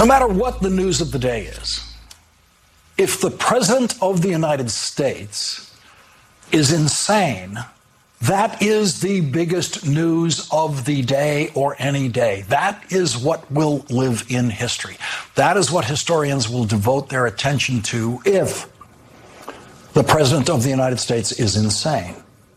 No matter what the news of the day is, if the President of the United States is insane, that is the biggest news of the day or any day. That is what will live in history. That is what historians will devote their attention to if the President of the United States is insane.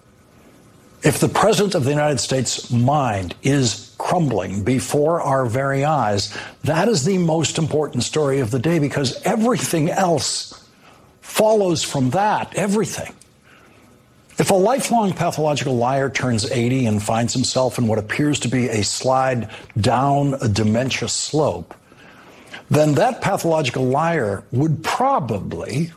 If the President of the United States' mind is crumbling before our very eyes, that is the most important story of the day, because everything else follows from that, everything. If a lifelong pathological liar turns 80 and finds himself in what appears to be a slide down a dementia slope, then that pathological liar would probably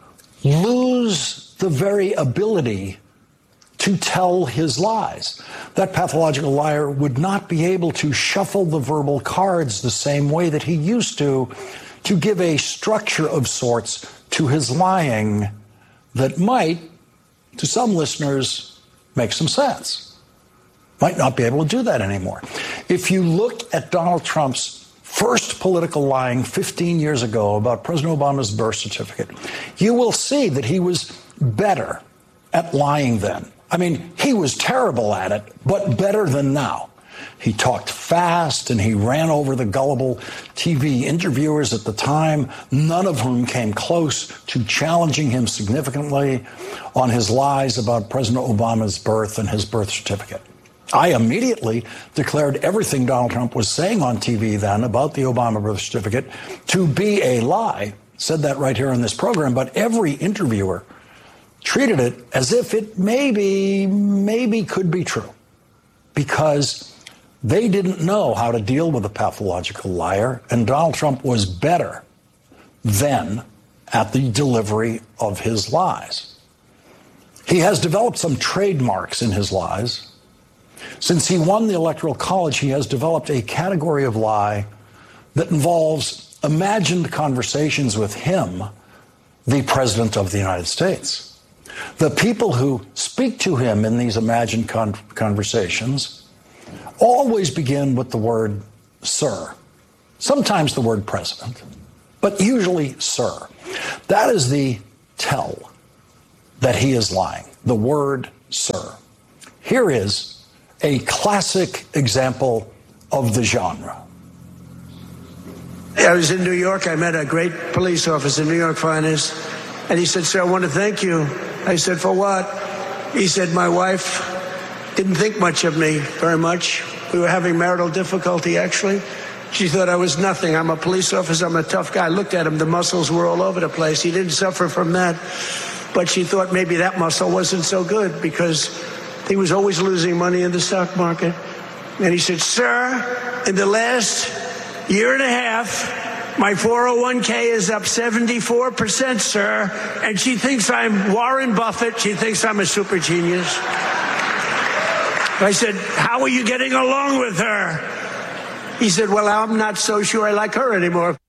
lose the very ability to tell his lies. That pathological liar would not be able to shuffle the verbal cards the same way that he used to give a structure of sorts to his lying that might, to some listeners, make some sense. Might not be able to do that anymore. If you look at Donald Trump's first political lying 15 years ago about President Obama's birth certificate, you will see that he was better at lying then. I mean, he was terrible at it, but better than now. He talked fast and he ran over the gullible TV interviewers at the time, none of whom came close to challenging him significantly on his lies about President Obama's birth and his birth certificate. I immediately declared everything Donald Trump was saying on TV then about the Obama birth certificate to be a lie. Said that right here in this program, but every interviewer treated it as if it maybe could be true, because they didn't know how to deal with a pathological liar, and Donald Trump was better then at the delivery of his lies. He has developed some trademarks in his lies. Since he won the Electoral College, he has developed a category of lie that involves imagined conversations with him, the President of the United States. The people who speak to him in these imagined conversations always begin with the word sir, sometimes the word president, but usually sir. That is the tell that he is lying, the word sir. Here is a classic example of the genre. I was in New York. I met a great police officer, New York Finest, and he said, "Sir, I want to thank you." I said, "For what?" He said, "My wife didn't think much of me, very much. We were having marital difficulty, actually. She thought I was nothing. I'm a police officer. I'm a tough guy." I looked at him. The muscles were all over the place. He didn't suffer from that. But she thought maybe that muscle wasn't so good because he was always losing money in the stock market. And he said, "Sir, in the last year and a half, my 401k is up 74%, sir, and she thinks I'm Warren Buffett. She thinks I'm a super genius." I said, "How are you getting along with her?" He said, "Well, I'm not so sure I like her anymore."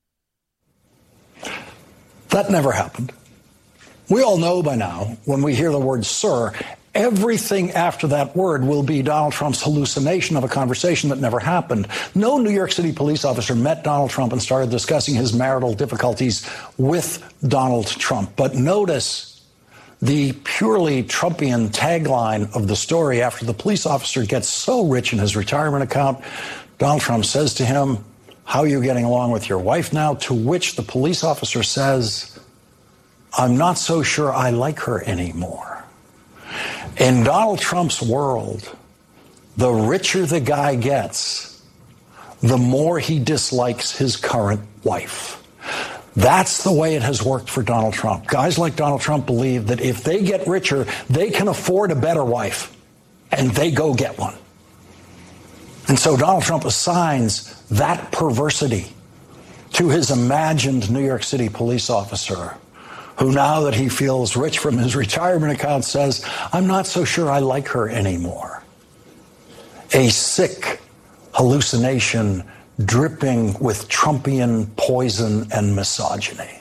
That never happened. We all know by now, when we hear the word sir, everything after that word will be Donald Trump's hallucination of a conversation that never happened. No New York City police officer met Donald Trump and started discussing his marital difficulties with Donald Trump. But notice the purely Trumpian tagline of the story. After the police officer gets so rich in his retirement account, Donald Trump says to him, "How are you getting along with your wife now?" To which the police officer says, "I'm not so sure I like her anymore." In Donald Trump's world, the richer the guy gets, the more he dislikes his current wife. That's the way it has worked for Donald Trump. Guys like Donald Trump believe that if they get richer, they can afford a better wife, and they go get one. And so Donald Trump assigns that perversity to his imagined New York City police officer, who, now that he feels rich from his retirement account, says, "I'm not so sure I like her anymore." A sick hallucination dripping with Trumpian poison and misogyny.